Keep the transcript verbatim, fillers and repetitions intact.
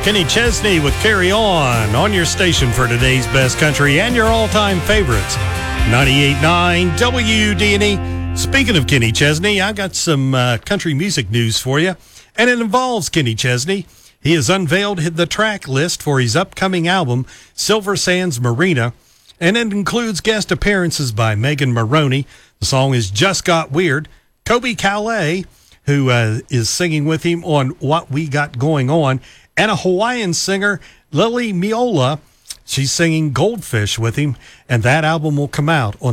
Kenny Chesney with Carry On on your station for today's best country and your all-time favorites. ninety-eight point nine W D N E. Speaking of Kenny Chesney, I got some uh, country music news for you, and it involves Kenny Chesney. He has unveiled the track list for his upcoming album, Silver Sands Marina, and it includes guest appearances by Megan Maroney. The song is Just Got Weird. Kobe Calais, who uh, is singing with him on What We Got Going On, and a Hawaiian singer, Lily Miola. She's singing Goldfish with him, and that album will come out on